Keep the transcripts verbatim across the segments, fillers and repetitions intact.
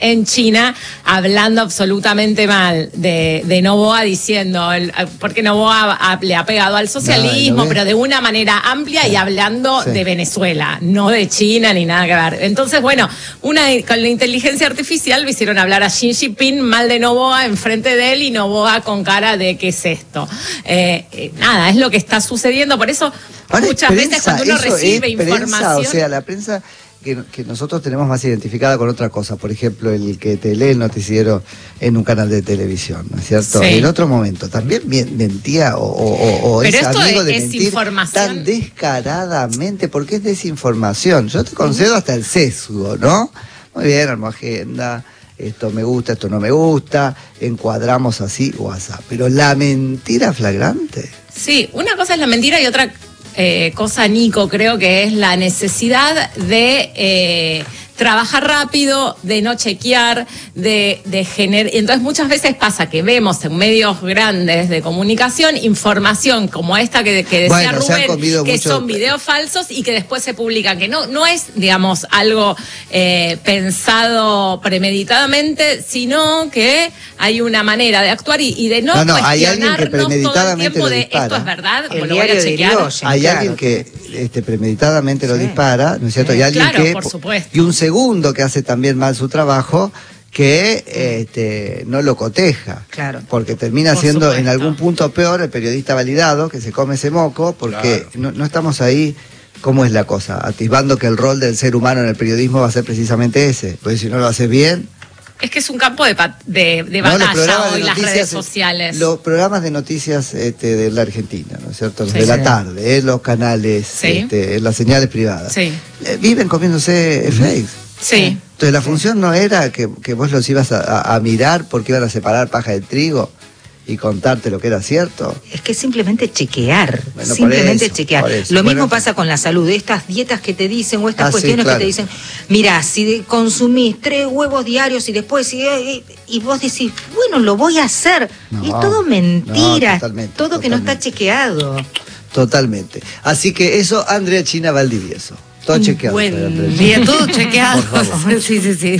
en China, hablando absolutamente mal de, de Noboa, diciendo, el, porque Noboa ha, le ha pegado al socialismo, no, pero de una manera amplia, sí, y hablando sí. de Venezuela, no de China ni nada que ver. Entonces, bueno, una con la inteligencia artificial lo hicieron hablar a Xi Jinping mal de Noboa enfrente de él y Noboa con cara de ¿qué es esto? Eh, eh, nada, es lo que está sucediendo. Por eso, ahora muchas prensa, veces cuando uno recibe información... Prensa, o sea, la prensa... Que, que nosotros tenemos más identificada con otra cosa, por ejemplo, el que te lee el noticiero en un canal de televisión, ¿no es cierto? Sí. En otro momento también mentía o, o, o Pero es esto amigo es, de es mentir información tan descaradamente, porque es desinformación. Yo te concedo hasta el sesgo, ¿no? Muy bien, armo agenda, esto me gusta, esto no me gusta, encuadramos así o así. Pero la mentira flagrante. Sí, una cosa es la mentira y otra Eh, cosa, Nico, creo que es la necesidad de eh, trabajar rápido, de no chequear, de, de generar. Entonces muchas veces pasa que vemos en medios grandes de comunicación información como esta que, que decía bueno, Rubén, que mucho... son videos falsos y que después se publican, que no, no es, digamos, algo eh, pensado premeditadamente, sino que hay una manera de actuar y, y de no, no, no hay alguien que premeditadamente todo lo el tiempo dispara. de esto es verdad, el lo voy a chequear. Hay claro, alguien que este, premeditadamente sí. lo dispara, ¿no es cierto? Sí, y alguien claro, que por supuesto. Y un segundo que hace también mal su trabajo, que este, no lo coteja. Claro. Porque termina por siendo supuesto. en algún punto peor el periodista validado, que se come ese moco, porque claro. no, no estamos ahí. ¿Cómo es la cosa? Atisbando que el rol del ser humano en el periodismo va a ser precisamente ese. Porque si no lo haces bien... Es que es un campo de, de, de no, batalla hoy, de las redes sociales. Los programas de noticias este, de la Argentina, ¿no es cierto? Los sí, de sí. la tarde, eh, los canales, sí. este, las señales privadas. Sí. Eh, viven comiéndose fakes. Sí. Entonces la función no era que, que vos los ibas a, a, a mirar porque iban a separar paja del trigo y contarte lo que era cierto. Es que simplemente chequear, bueno, simplemente eso, chequear. eso. Lo Bueno, mismo pasa con la salud, estas dietas que te dicen o estas ah, cuestiones sí, claro. que te dicen, mira, si consumís tres huevos diarios y después y, y, y vos decís, bueno, lo voy a hacer. No, y es todo mentira, no, totalmente, todo totalmente. que no está chequeado. Totalmente. Así que eso, Andrea China Valdivieso. Todo chequeado. Buen día, todo chequeado. Sí, sí, sí.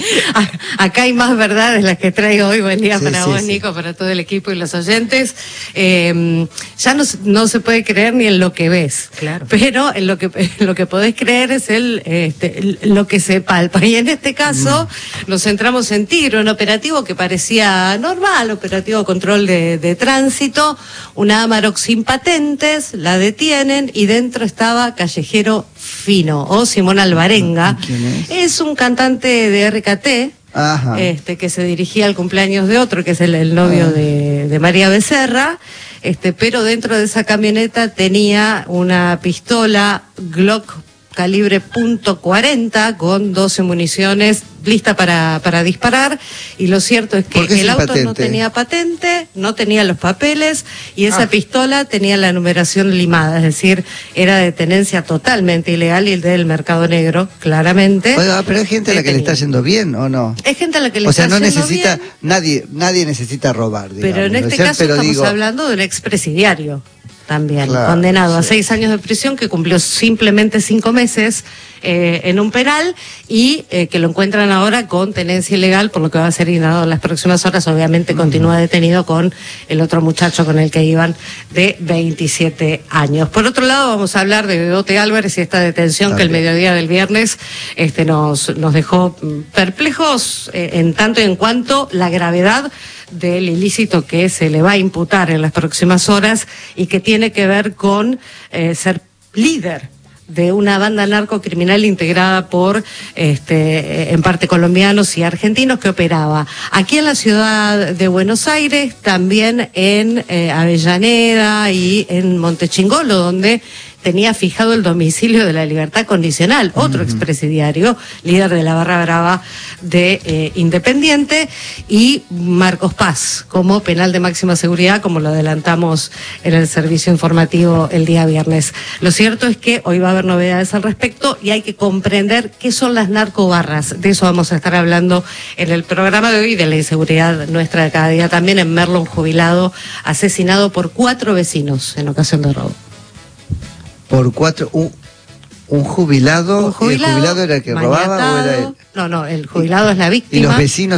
Acá hay más verdades las que traigo hoy. Buen día sí, para sí, vos, sí. Nico, para todo el equipo y los oyentes. Eh, ya no, no se puede creer ni en lo que ves. Claro. Pero en lo que, en lo que podés creer es el, este, el, lo que se palpa. Y en este caso mm. nos centramos en Tigre, un operativo que parecía normal, operativo control de, de tránsito. Una Amarok sin patentes, la detienen y dentro estaba Callejero Fino o Simón Alvarenga. ¿Quién es? Es un cantante de R K T. Ajá. Este, que se dirigía al cumpleaños de otro, que es el, el novio ah. de, de María Becerra, este, pero dentro de esa camioneta tenía una pistola Glock calibre punto cuarenta con doce municiones lista para, para disparar, y lo cierto es que el auto patente? no tenía patente, no tenía los papeles, y esa ah. pistola tenía la numeración limada, es decir, era de tenencia totalmente ilegal y del mercado negro, claramente. Oiga, pero hay gente a la que le está yendo bien, ¿o no? Hay gente a la que le o sea, está no yendo necesita, bien. nadie, nadie necesita robar, digamos. Pero en este ¿no? caso pero estamos digo... hablando de un expresidiario. También, claro, condenado sí. a seis años de prisión, que cumplió simplemente cinco meses eh, en un penal, y eh, que lo encuentran ahora con tenencia ilegal, por lo que va a ser inhabilitado en las próximas horas. Obviamente mm. continúa detenido con el otro muchacho con el que iban, de veintisiete años. Por otro lado, vamos a hablar de Bebote Álvarez y esta detención También. que el mediodía del viernes este, nos, nos dejó perplejos eh, en tanto y en cuanto la gravedad del ilícito que se le va a imputar en las próximas horas, y que tiene que ver con eh, ser líder de una banda narcocriminal integrada por, este, en parte colombianos y argentinos, que operaba aquí en la ciudad de Buenos Aires, también en eh, Avellaneda y en Montechingolo, donde tenía fijado el domicilio de la Libertad Condicional, otro uh-huh. expresidiario, líder de la barra brava de eh, Independiente, y Marcos Paz, como penal de máxima seguridad, como lo adelantamos en el servicio informativo el día viernes. Lo cierto es que hoy va a haber novedades al respecto, y hay que comprender qué son las narcobarras. De eso vamos a estar hablando en el programa de hoy, de la inseguridad nuestra de cada día también. En Merlo, un jubilado asesinado por cuatro vecinos en ocasión de robo. Por cuatro, un, un jubilado, un jubilado, ¿el jubilado era el que robaba o era él? No, no, el jubilado y, es la víctima. ¿Y los vecinos